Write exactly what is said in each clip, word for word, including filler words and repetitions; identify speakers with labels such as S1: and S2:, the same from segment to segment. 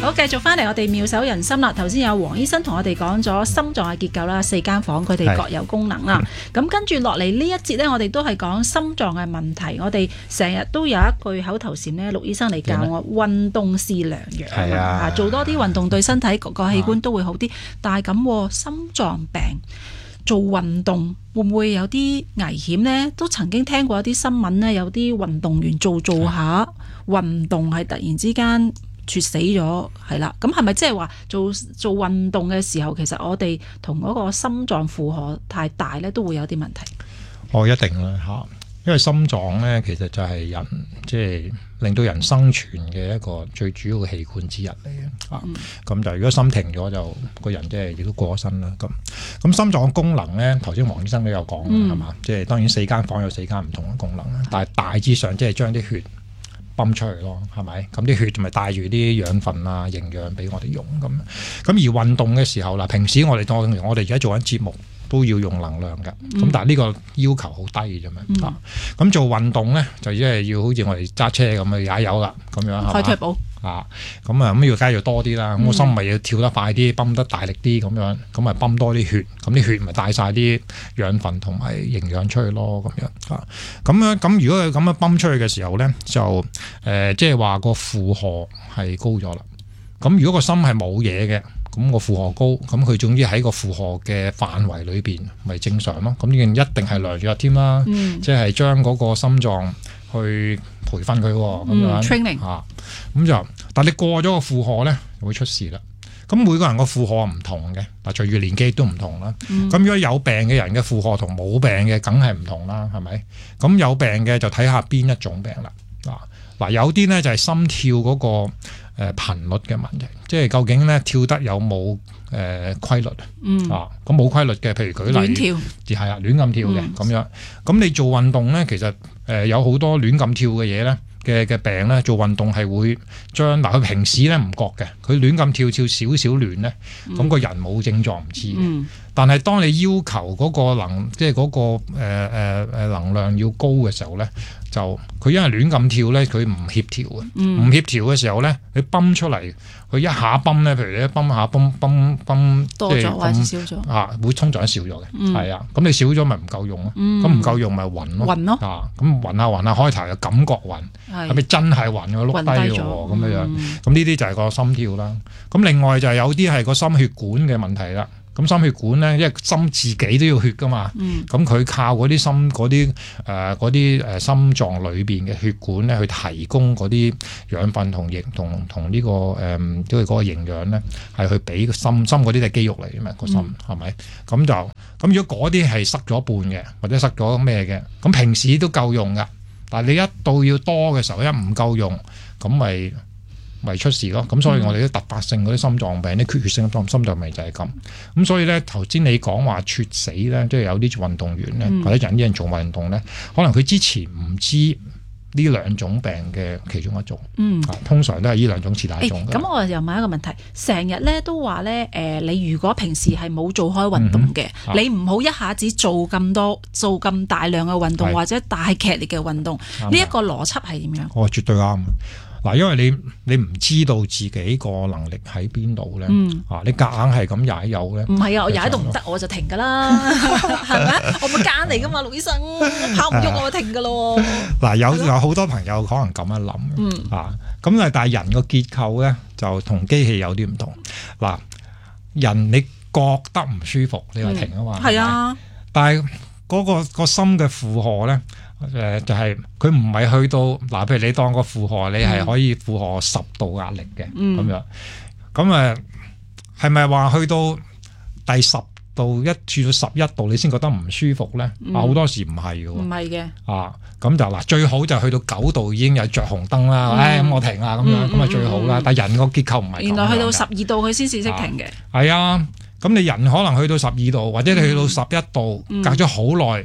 S1: 好，繼續翻嚟我哋妙手仁心啦。頭先有黃醫生同我哋講咗心臟嘅結構啦，四間房佢哋各有功能啦。咁跟住落嚟呢一節呢，我哋都係講心臟嘅問題。我哋成日都有一句口頭禪呢，陸醫生嚟教我，運動是良藥啊，啊，做多啲運動對身體各個器官都會好啲。但係咁心臟病做運動會唔會有啲危險呢？都曾經聽過一啲新聞呢，有啲運動員做做下運動係突然之間猝死咗，係啦。咁係咪即係話做做運動嘅時候，其實我哋同嗰個心臟負荷太大咧，都會有啲問題？
S2: 哦，一定啦嚇，因為心臟咧其實就係人即係令到人生存嘅一個最主要嘅器官之一嚟嘅嚇。咁、嗯、就如果心停咗，就個人即係亦都過身啦。咁咁心臟嘅功能咧，頭先黃醫生都有講係嘛？即係當然四間房有四間唔同嘅功能啦，但係大致上即係將啲血泵出嚟咯，係咪？咁啲血咪帶住啲養分啊、營養俾我哋用咁。咁而運動嘅時候啦，平時我哋當我哋而家做緊節目都要用能量㗎。咁、嗯、但係呢個要求好低啫嘛。咁、嗯、做運動咧就即係要好似我哋揸車咁去踩油啦，咁樣係嘛？
S1: 開腿步
S2: 啊，咁啊咁要梗係要多啲啦。咁、嗯、我心咪要跳得快啲，泵得大力啲咁樣，咁咪泵多啲血，咁啲血咪帶晒啲養分同埋營養出去咯，咁樣啊。咁樣咁如果佢咁樣泵出去嘅時候咧，就誒即係話個負荷係高咗啦。咁如果個心係冇嘢嘅，咁個負荷高，咁佢總之喺個負荷嘅範圍裏邊咪正常咯。咁呢件一定係量咗添啦，即係將嗰個心臟去培訓佢咁、嗯、樣
S1: training
S2: 嚇，咁就但你過咗個負荷咧，就會出事啦。咁每個人個負荷唔同嘅，嗱隨住年紀都唔同啦。咁、嗯、如果有病嘅人嘅負荷同冇病嘅，梗係唔同啦，係咪？咁有病嘅就睇下邊一種病啦。嗱嗱有啲咧就係心跳嗰個誒頻率嘅問題，即係究竟咧跳得有冇誒規律、嗯、啊？咁冇規律嘅，譬如舉例，
S1: 亂跳，
S2: 係啊，亂咁跳嘅咁、嗯、樣。咁你做運動咧，其實誒有好多亂咁跳嘅嘢咧。嘅嘅病咧，做運動係會將嗱佢平時咧唔覺嘅，佢亂咁跳跳少少亂咧，咁、嗯、個人冇症狀唔知嘅、嗯。但係當你要求嗰個能，即係嗰個誒誒誒能量要高嘅時候咧，就佢因為亂咁跳咧，佢唔協調嘅，唔、嗯、協調嘅時候咧，你泵出嚟，佢一下泵咧，譬如你一泵下泵泵泵，
S1: 多咗或者少咗
S2: 啊，會通常少咗嘅，係、嗯、啊，咁你少咗咪唔夠用咯，咁唔夠用咪暈咯，
S1: 暈咯，
S2: 啊，咁暈下暈下開頭又感覺暈。係咪真係暈咗碌低咗咁樣樣？咁呢啲就係個心跳啦。咁另外就係有啲係個心血管嘅問題啦。咁心血管咧，因為心自己都要血噶嘛。咁、嗯、佢靠嗰啲心嗰啲誒嗰啲誒心臟裏邊嘅血管咧，去提供嗰啲養分同營同同呢個誒即係嗰個營養咧，係去俾個心心嗰啲係肌肉嚟嘅嘛，個心係咪？咁就咁如果嗰啲係塞咗一半嘅，或者塞咗咩嘅，咁平時都夠用噶。但係你一到要多嘅時候，一唔夠用，咁咪咪出事咯。咁所以我哋啲突發性嗰啲心臟病、啲、嗯、缺血性心心臟病就係咁。咁所以咧，頭先你講話猝死咧，即係有啲運動員咧、嗯，或者人啲人做運動咧，可能佢之前唔知呢兩種病嘅其中一種。嗯，通常都係呢兩種是哪一種？
S1: 咁、欸、我又問一個問題，成日咧都話咧，誒、呃，你如果平時係冇做開運動嘅、嗯啊，你唔好一下子做咁多、做咁大量嘅運動，或者大劇烈嘅運動。呢一、這個邏輯係點樣？
S2: 哦，絕對啱。嗱，因為你你唔知道自己個能力喺邊度咧，啊，你夾硬係咁踩油咧，
S1: 唔係啊，我踩到唔得我就停噶啦，係咪？我冇奸嚟噶嘛，陸醫生，跑唔喐我就停噶咯。嗱，
S2: 有有好多朋友可能咁樣諗、嗯，啊，咁啊，但係人個結構咧就同機器有啲唔同。嗱，人你覺得唔舒服，你話停啊嘛，係、嗯、啊，但係嗰、那個、那個心嘅負荷咧。誒、呃、就係佢唔係去到嗱，譬如你當個負荷，你係可以負荷十度壓力嘅咁、嗯、樣，咁誒係咪話去到第十度一至到十一度你先覺得唔舒服咧？嗯、啊，好多時唔係嘅喎，唔係嘅啊，咁就嗱最好就去到九度已經有着紅燈啦，誒、嗯、咁、哎、我停啦咁樣，咁、嗯、啊最好啦、嗯。但係人個結構唔係咁樣，原來去到十二度佢先至識停嘅，係啊，咁、啊、你人可能去到十二度或者你去到十一度，嗯、隔咗好耐。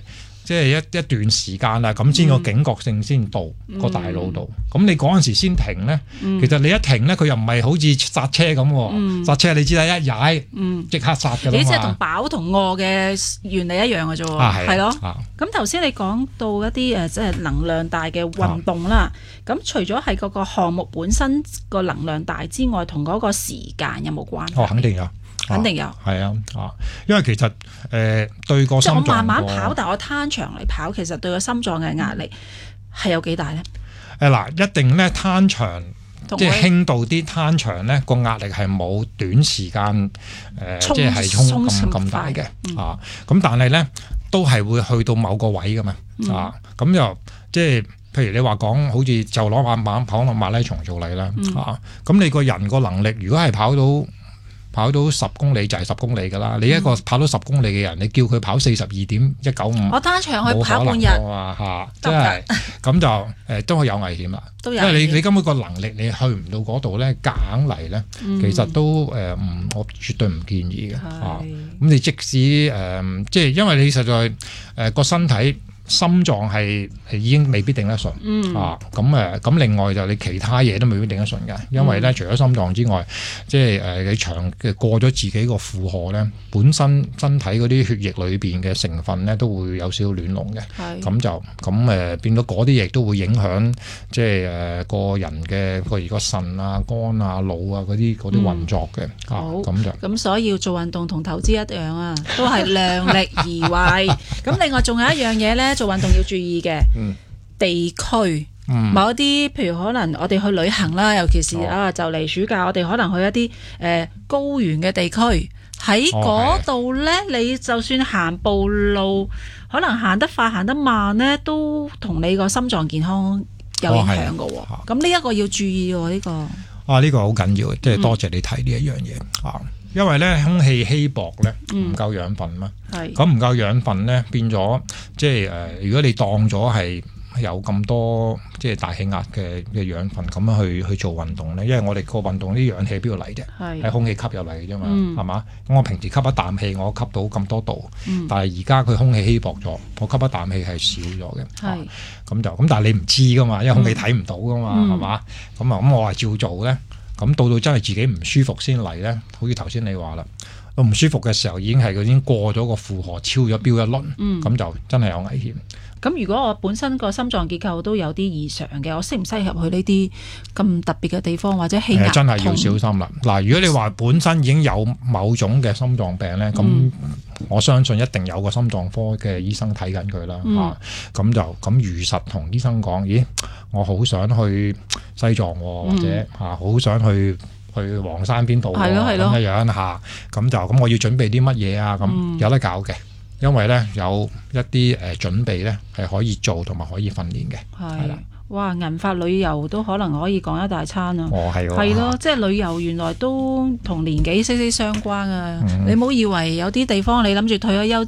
S2: 即係一一段時間啦，咁先個警覺性先到個大腦度。咁你嗰陣時先停咧，其實你一停咧，佢又唔係好似剎車咁喎。剎車你知啦，一踩即刻剎㗎啦嘛。
S1: 你即係同飽同餓嘅原理一樣嘅啫喎，係咯。咁頭先你講到一啲誒即係能量大嘅運動啦，咁除咗係嗰個項目本身個能量大之外，同嗰個時間有冇關係？
S2: 哦，肯定有。
S1: 肯定有，
S2: 係啊，啊，因為其實誒、呃、對個心臟，
S1: 即係我慢慢跑，但係我攤長嚟跑，其實對個心臟嘅壓力係有幾大咧？誒嗱、
S2: 呃，一定咧攤長，即係輕度啲攤長咧，個壓力係冇短時間誒，呃、衝即係係衝咁咁大嘅、嗯、啊。咁但係咧都係會去到某個位噶嘛、嗯、啊。咁又即係譬如你話講，好似就攞慢慢跑落馬拉松做例啦、嗯、啊。咁你個人個能力如果係跑到跑到十公里就係十公里㗎啦！你一個跑到十公里嘅人，你叫佢跑四十二點一九五，
S1: 我單場去跑半日
S2: 啊嚇，即係咁就誒、呃、都係有危險啦。因為你你根本個能力你去唔到嗰度咧，夾硬嚟咧，嗯、其實都誒唔、呃、我絕對唔建議嘅嚇。咁是、啊、你即使誒、呃、即係因為你實在誒個、呃、身體。心臟係係已經未必頂得順、嗯、啊！咁誒咁另外就你其他嘢都未必頂得順嘅，因為咧、嗯、除咗心臟之外，即係誒、呃、你長嘅過咗自己個負荷咧，本身身體嗰啲血液裏邊嘅成分咧都會有少少亂籠嘅，咁是就咁誒、呃、變到嗰啲嘢都會影響即係誒、呃、個人嘅個如果腎啊、肝啊、腦啊嗰啲嗰啲運作嘅、嗯、啊，咁就
S1: 咁所以要做運動同投資一樣啊，都係量力而為。咁另外仲有一樣嘢咧。做運動要注意嘅、嗯、地區，嗯、某一啲譬如可能我哋去旅行啦，尤其是、哦、啊就嚟暑假，我哋可能去一啲誒、呃、高原嘅地區，喺嗰度呢，哦、你就算行步路，可能行得快行得慢呢，都同你個心臟健康有影響㗎喎。咁呢一個要注意喎，呢、呢個
S2: 啊呢、呢個好緊要，即係多謝你提呢一樣嘢啊。因為咧空氣稀薄咧，唔夠養分嘛，咁唔夠養分咧變咗，即係誒、呃，如果你當咗係有咁多即係大氣壓嘅嘅養分咁樣去去做運動咧，因為我哋個運動啲氧氣喺邊度嚟啫？係是空氣吸入嚟嘅啫嘛，係嘛、嗯？咁我平時吸一啖氣，我吸到咁多度，嗯、但係而家佢空氣稀薄咗，我吸一啖氣係少咗嘅，係咁是、啊、就咁，但係你唔知噶嘛，因為空氣睇唔到噶嘛，係嘛、嗯？咁啊咁我話照做咧。咁到到真係自己唔舒服先嚟咧，好似頭先你話啦，我唔舒服嘅時候已經係佢已經過咗個負荷，超咗標一輪，咁、嗯、就真係有危險。
S1: 咁如果我本身個心臟結構都有啲異常嘅，我適唔適合去呢啲咁特別嘅地方或者氣壓、呃、真係要小心啦。嗱，如果你話本身已經有某種嘅心臟病咧，咁、嗯、我相信一定有個心臟科嘅醫生睇緊佢啦嚇。咁、嗯啊、就咁如實同醫生講，咦，我好想去西藏、哦嗯、或者嚇好、啊、想去去黃山邊度咁嘅樣嚇，咁就咁我要準備啲乜嘢啊？咁、嗯、有得搞嘅。因為咧有一啲誒準備咧係可以做同埋可以訓練嘅，係啦是。哇！銀髮旅遊都可能可以講一大餐啊！
S2: 哦，係喎，
S1: 係咯，即係旅遊原來都同年紀息息相關啊！嗯、你唔好以為有啲地方你諗住退咗休